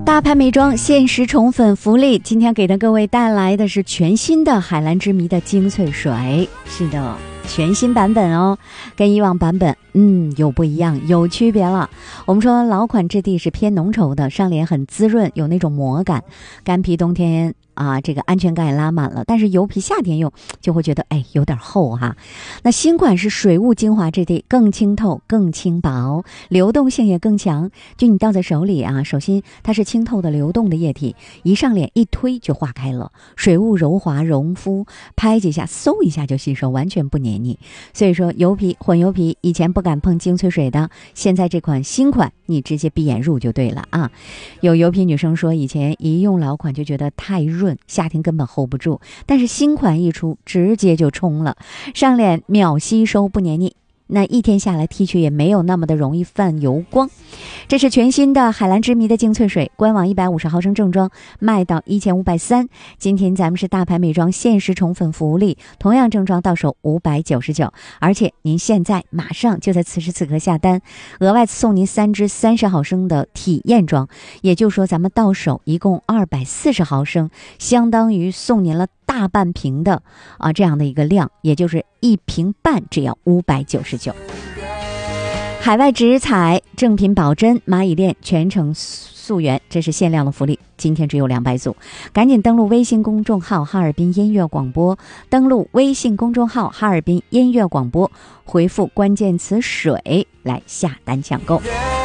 大牌美妆限时宠粉福利，今天给的各位带来的是全新的海蓝之谜的精粹水。是的，全新版本哦，跟以往版本有不一样，有区别了。我们说老款质地是偏浓稠的，上脸很滋润，有那种膜感，干皮冬天这个安全感也拉满了，但是油皮夏天用就会觉得有点厚哈。那新款是水雾精华质地，更清透更轻薄，流动性也更强，就你倒在手里首心它是清透的流动的液体，一上脸一推就化开了，水雾柔滑融肤，拍几下嗖一下就吸收，完全不黏腻。所以说混油皮以前不敢碰精粹水的，现在这款新款你直接闭眼入就对了啊。有油皮女生说以前一用老款就觉得太润，夏天根本 hold 不住，但是新款一出直接就冲了，上脸秒吸收不黏腻，那一天下来 T 恤也没有那么的容易泛油光。这是全新的海蓝之谜的精粹水，官网150毫升正装卖到1530，今天咱们是大牌美妆限时宠粉福利，同样正装到手599，而且您现在马上就在此时此刻下单，额外送您3支30毫升的体验装，也就是说咱们到手一共240毫升，相当于送您了大半瓶的这样的一个量，也就是1瓶半只要599。海外直采正品保真蚂蚁链全程溯源，这是限量的福利，今天只有200组，赶紧登录微信公众号哈尔滨音乐广播，登录微信公众号哈尔滨音乐广播，回复关键词水来下单抢购。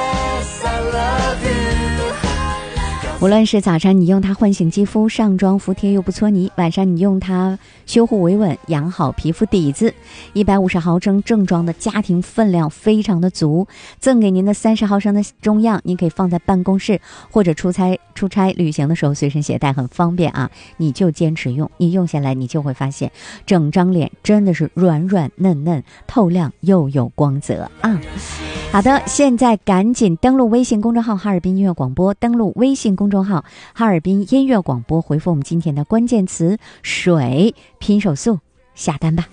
无论是早上你用它唤醒肌肤，上妆服帖又不搓泥，晚上你用它修护维稳，养好皮肤底子，150毫升正装的家庭分量非常的足，赠给您的30毫升的中样，您可以放在办公室或者出差旅行的时候随身携带，很方便啊。你就坚持用，你用下来你就会发现整张脸真的是软软嫩嫩，透亮又有光泽啊。好的，现在赶紧登录微信公众号哈尔滨音乐广播，登录微信公众号哈尔滨音乐广播，回复我们今天的关键词水，拼手速下单吧。